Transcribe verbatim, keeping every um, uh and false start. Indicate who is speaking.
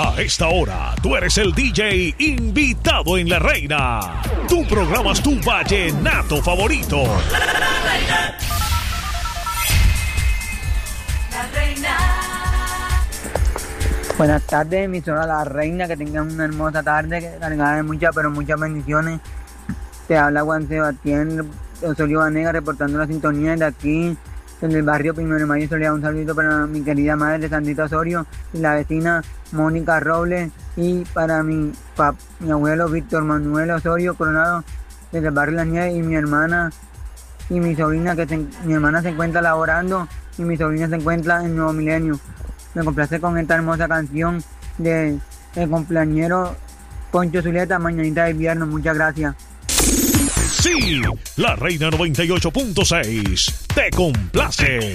Speaker 1: A esta hora, tú eres el D J invitado en La Reina. Tú programas tu vallenato favorito.
Speaker 2: La Reina. La Reina.
Speaker 3: Buenas tardes, emisora La Reina, que tengan una hermosa tarde, cargada de muchas, pero muchas bendiciones. Te habla Juan Sebastián Osorio Vanega, reportando la sintonía de aquí, en el barrio Primero de Mayo. Soledad. Un saludo para mi querida madre Sandrita Osorio y la vecina Mónica Robles, y para mi, pap, mi abuelo Víctor Manuel Osorio Coronado, desde el barrio Las Nieves, y mi hermana y mi sobrina, que se, mi hermana se encuentra laborando y mi sobrina se encuentra en Nuevo Milenio. Me complace con esta hermosa canción de el cumpleañero Poncho Zuleta, Mañanita de Invierno. Muchas gracias.
Speaker 1: Sí, La Reina noventa y ocho punto seis te complace.